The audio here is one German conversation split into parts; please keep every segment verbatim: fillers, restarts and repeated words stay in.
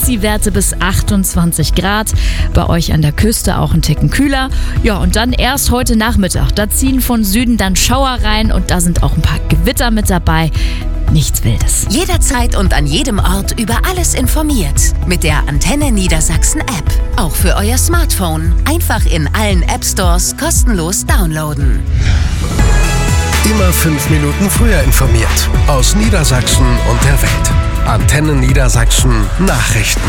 Maxi-Werte bis achtundzwanzig Grad. Bei euch an der Küste auch ein Ticken kühler. Ja, und dann erst heute Nachmittag. Da ziehen von Süden dann Schauer rein und da sind auch ein paar Gewitter mit dabei. Nichts Wildes. Jederzeit und an jedem Ort über alles informiert. Mit der Antenne Niedersachsen App. Auch für euer Smartphone. Einfach in allen App Stores kostenlos downloaden. Immer fünf Minuten früher informiert. Aus Niedersachsen und der Welt. Antenne Niedersachsen Nachrichten.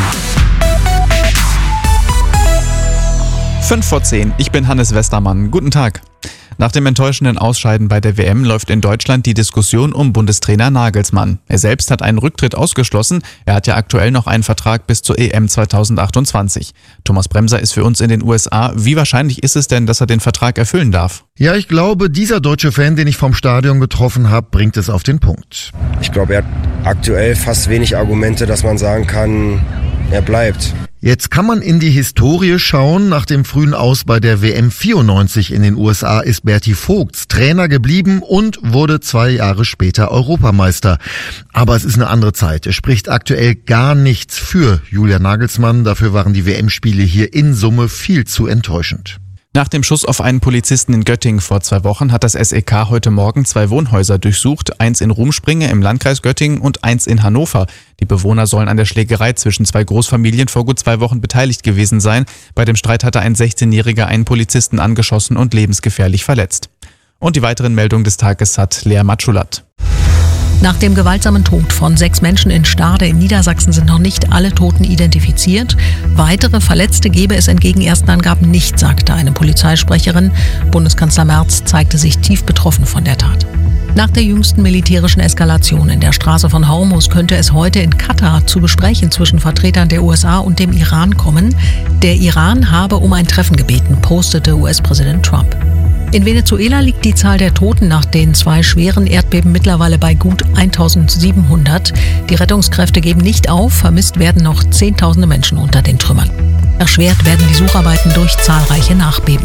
fünf vor zehn, ich bin Hannes Westermann. Guten Tag. Nach dem enttäuschenden Ausscheiden bei der W M läuft in Deutschland die Diskussion um Bundestrainer Nagelsmann. Er selbst hat einen Rücktritt ausgeschlossen. Er hat ja aktuell noch einen Vertrag bis zur E M zweitausendachtundzwanzig. Thomas Bremser ist für uns in den U S A. Wie wahrscheinlich ist es denn, dass er den Vertrag erfüllen darf? Ja, ich glaube, dieser deutsche Fan, den ich vom Stadion getroffen habe, bringt es auf den Punkt. Ich glaube, er hat aktuell fast wenig Argumente, dass man sagen kann, er bleibt. Jetzt kann man in die Historie schauen. Nach dem frühen Aus bei der W M vierundneunzig in den U S A ist Berti Vogts Trainer geblieben und wurde zwei Jahre später Europameister. Aber es ist eine andere Zeit. Es spricht aktuell gar nichts für Julian Nagelsmann. Dafür waren die W M-Spiele hier in Summe viel zu enttäuschend. Nach dem Schuss auf einen Polizisten in Göttingen vor zwei Wochen hat das S E K heute Morgen zwei Wohnhäuser durchsucht, eins in Rumspringe im Landkreis Göttingen und eins in Hannover. Die Bewohner sollen an der Schlägerei zwischen zwei Großfamilien vor gut zwei Wochen beteiligt gewesen sein. Bei dem Streit hatte ein sechzehnjähriger einen Polizisten angeschossen und lebensgefährlich verletzt. Und die weiteren Meldungen des Tages hat Lea Matschulat. Nach dem gewaltsamen Tod von sechs Menschen in Stade in Niedersachsen sind noch nicht alle Toten identifiziert. Weitere Verletzte gebe es entgegen ersten Angaben nicht, sagte eine Polizeisprecherin. Bundeskanzler Merz zeigte sich tief betroffen von der Tat. Nach der jüngsten militärischen Eskalation in der Straße von Hormuz könnte es heute in Katar zu Gesprächen zwischen Vertretern der U S A und dem Iran kommen. Der Iran habe um ein Treffen gebeten, postete U S-Präsident Trump. In Venezuela liegt die Zahl der Toten nach den zwei schweren Erdbeben mittlerweile bei gut eintausendsiebenhundert. Die Rettungskräfte geben nicht auf, vermisst werden noch Zehntausende Menschen unter den Trümmern. Erschwert werden die Sucharbeiten durch zahlreiche Nachbeben.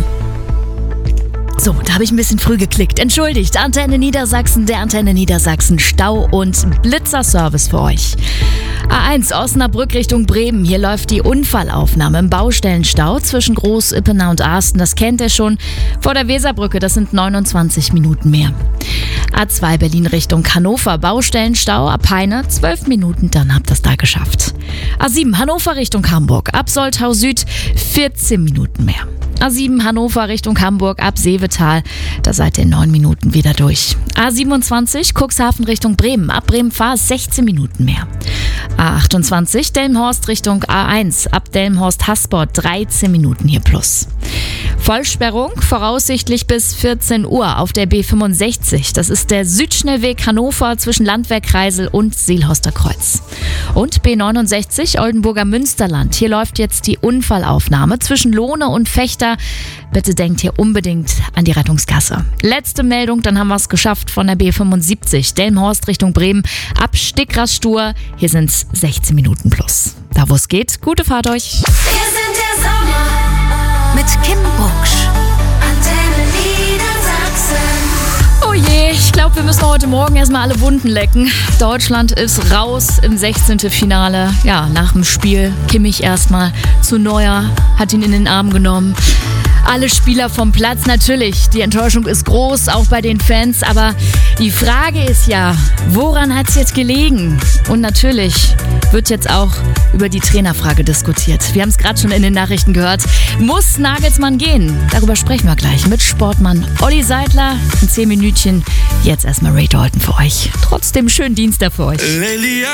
So, da habe ich ein bisschen früh geklickt. Entschuldigt, Antenne Niedersachsen, der Antenne Niedersachsen Stau- und Blitzerservice für euch. A eins Osnabrück Richtung Bremen. Hier läuft die Unfallaufnahme im Baustellenstau zwischen Groß-Ippenau und Arsten. Das kennt ihr schon. Vor der Weserbrücke, das sind neunundzwanzig Minuten mehr. A zwei Berlin Richtung Hannover. Baustellenstau ab Peine. zwölf Minuten, dann habt ihr es da geschafft. A sieben Hannover Richtung Hamburg. Ab Soltau Süd vierzehn Minuten mehr. A sieben Hannover Richtung Hamburg ab Seevetal, da seid ihr in neun Minuten wieder durch. A siebenundzwanzig Cuxhaven Richtung Bremen, ab Bremen-Fahr sechzehn Minuten mehr. A achtundzwanzig Delmenhorst Richtung A eins, ab Delmenhorst-Hasport dreizehn Minuten hier plus. Vollsperrung voraussichtlich bis vierzehn Uhr auf der B fünfundsechzig. Das ist der Südschnellweg Hannover zwischen Landwehr-Kreisel und Seelhorster Kreuz. Und B neunundsechzig Oldenburger Münsterland. Hier läuft jetzt die Unfallaufnahme zwischen Lohne und Fechter. Bitte denkt hier unbedingt an die Rettungskasse. Letzte Meldung, dann haben wir es geschafft von der B fünfundsiebzig. Delmenhorst Richtung Bremen ab Stickrastur. Hier sind es sechzehn Minuten plus. Da wo es geht, gute Fahrt euch. Wir sind der Sommer mit Kim Bucksch. Antenne Niedersachsen. Oh je, ich glaube, wir müssen heute Morgen erstmal alle Wunden lecken. Deutschland ist raus im sechzehnten Finale. Ja, nach dem Spiel Kimmich erstmal zu Neuer, hat ihn in den Arm genommen. Alle Spieler vom Platz, natürlich, die Enttäuschung ist groß, auch bei den Fans, aber die Frage ist ja, woran hat es jetzt gelegen? Und natürlich wird jetzt auch über die Trainerfrage diskutiert. Wir haben es gerade schon in den Nachrichten gehört. Muss Nagelsmann gehen? Darüber sprechen wir gleich mit Sportmann Olli Seidler in zehn Minütchen. Jetzt erstmal Ray Dalton für euch. Trotzdem schönen Dienstag für euch.